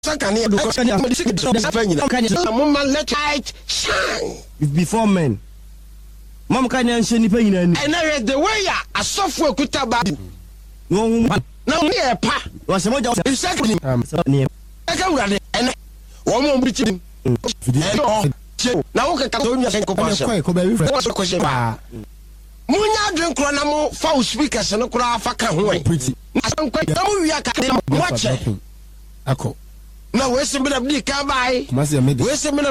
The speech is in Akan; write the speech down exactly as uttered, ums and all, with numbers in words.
Sakani do let light shine before men. Mom can answer any pain and the way a software could have no now near pa was a model second near and one more breaching now okay Munya drink Ronamo foul speakers and a craft for Kahoy. Pretty. We are watching. Now, where's some bit of the car by? Where's some